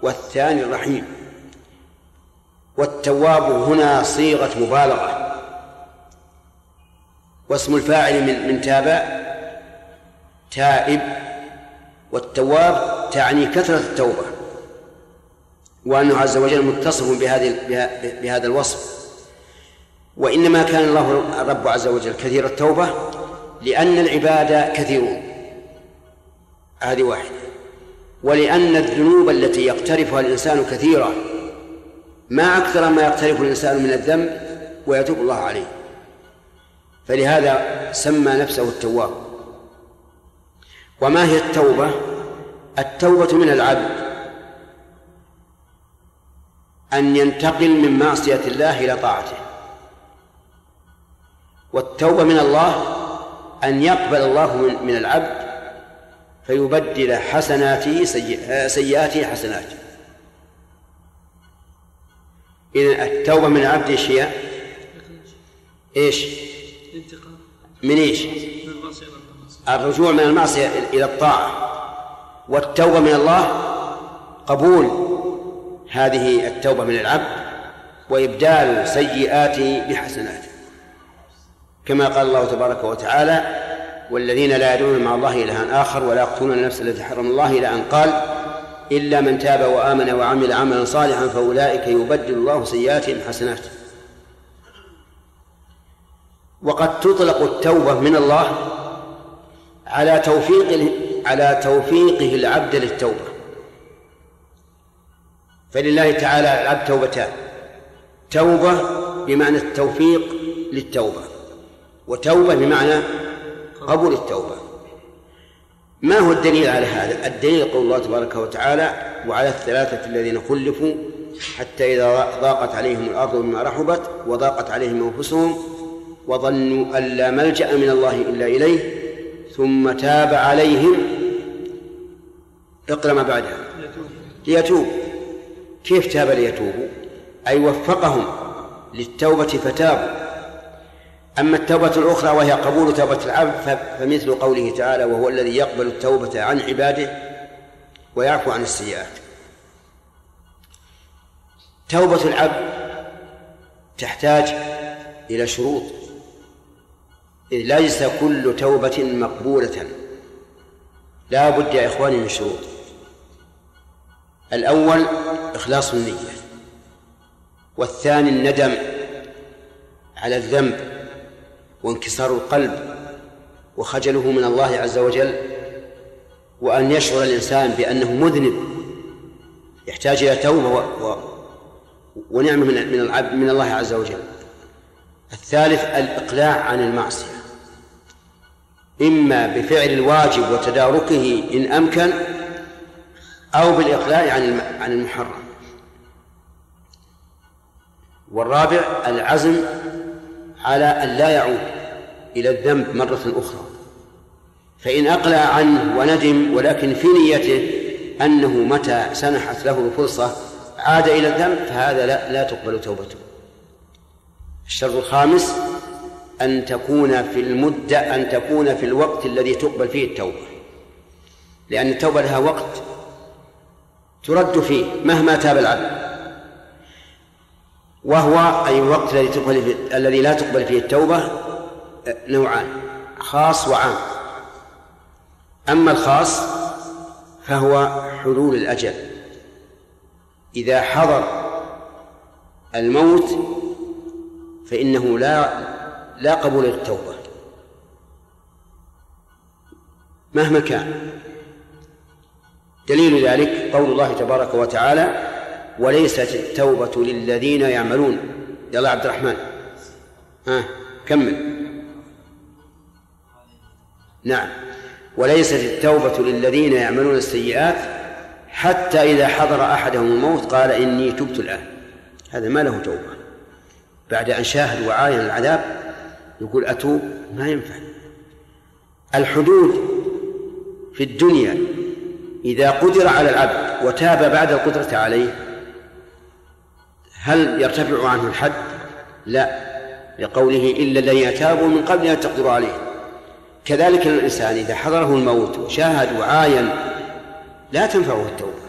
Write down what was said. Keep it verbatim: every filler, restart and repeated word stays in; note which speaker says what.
Speaker 1: والثاني الرحيم. والتواب هنا صيغة مبالغة، واسم الفاعل من, من تاب تائب، والتواب تعني كثرة التوبة، وأنه عز وجل متصف بهذا الوصف. وإنما كان الله الرب عز وجل كثير التوبة لأن العباد كثيرون، هذه واحدة، ولأن الذنوب التي يقترفها الإنسان كثيرة، ما أكثر ما يقترف الإنسان من الذنب ويتوب الله عليه، فلهذا سمى نفسه التواب. وما هي التوبة؟ التوبة من العبد أن ينتقل من معصية الله إلى طاعته، والتوبة من الله أن يقبل الله من العبد فيبدل حسناته سيئاته حسنات. إذن التوبة من العبد إيش هي؟ إيش؟ من إيش؟ الرجوع من المعصية إلى الطاعة. والتوبة من الله قبول هذه التوبة من العبد وإبدال سيئاته بحسنات، كما قال الله تبارك وتعالى: والذين لا يدعون مع الله إلها آخر ولا يقتلون النفس التي حرم الله، إلى أن قال: إلا من تاب وآمن وعمل عملا صالحا فأولئك يبدل الله سيئاتهم حسنات. وقد تطلق التوبة من الله على توفيق على توفيقه العبد للتوبة، فلله تعالى العبد توبتان: توبة بمعنى التوفيق للتوبة، وتوبة بمعنى قبول التوبة. ما هو الدليل على هذا؟ الدليل قول الله تبارك وتعالى: وعلى الثلاثة الذين خلفوا حتى إذا ضاقت عليهم الأرض بما رحبت وضاقت عليهم أنفسهم وظنوا أن لا ملجأ من الله إلا إليه ثم تاب عليهم. اقرأ ما بعدها: ليتوب. كيف تاب ليتوبوا؟ أي وفقهم للتوبة فتابوا. أما التوبة الأخرى وهي قبول توبة العبد فمثل قوله تعالى: وهو الذي يقبل التوبة عن عباده ويعفو عن السيئات. توبة العبد تحتاج إلى شروط، إذ ليس كل توبة مقبولة، لا بد يا إخواني من شروط. الأول إخلاص النية، والثاني الندم على الذنب وانكسار القلب وخجله من الله عز وجل، وأن يشعر الإنسان بأنه مذنب يحتاج إلى توبة و... ونعمة من من العبد من الله عز وجل. الثالث الإقلاع عن المعصية، إما بفعل الواجب وتداركه إن أمكن، أو بالإقلاع عن عن المحرم. والرابع العزم على أن لا يعود إلى الذنب مرة أخرى، فإن أقلع عنه وندم ولكن في نيته أنه متى سنحت له الفرصة عاد إلى الذنب فهذا لا, لا تقبل توبته. الشرط الخامس أن تكون في المدة أن تكون في الوقت الذي تقبل فيه التوبة، لأن التوبة لها وقت ترد فيه مهما تاب العبد، وهو أي الوقت الذي تقبل فيه الذي لا تقبل فيه التوبة نوعان: خاص وعام. أما الخاص فهو حلول الأجل، إذا حضر الموت فإنه لا لا قبول للتوبة مهما كان. دليل ذلك قول الله تبارك وتعالى: وليست التوبة للذين يعملون. يلا عبد الرحمن ها كمل. نعم، وليست التوبة للذين يعملون السيئات حتى إذا حضر أحدهم الموت قال إني تبت الآن. هذا ما له توبة، بعد أن شاهد وعاين العذاب يقول أتوب، ما ينفع. الحدود في الدنيا إذا قدر على العبد وتاب بعد القدرة عليه هل يرتفع عنه الحد؟ لا، لقوله إلا الذين تابوا من قبل أن تقدروا عليه. كذلك الإنسان إذا حضره الموت وشاهد وعاين لا تنفعه التوبة،